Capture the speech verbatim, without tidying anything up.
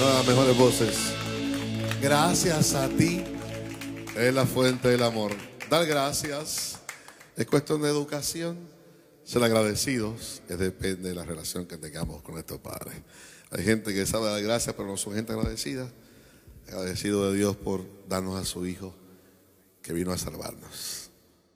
Una de las mejores voces. Gracias a ti es la fuente del amor. Dar gracias es cuestión de educación. Ser agradecidos es depende de la relación que tengamos con nuestros padres. Hay gente que sabe dar gracias, pero no son gente agradecida. Agradecido de Dios por darnos a su Hijo que vino a salvarnos.